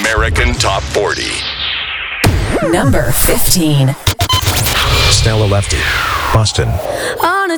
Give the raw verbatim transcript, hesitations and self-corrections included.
American Top forty. Number fifteen. Stella Lefty, Boston. On a